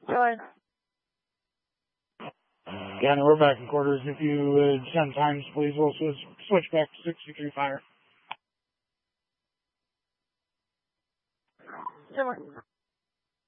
Join. County, we're back in quarters. If you would send times, please, we'll switch back to 63 fire. Join.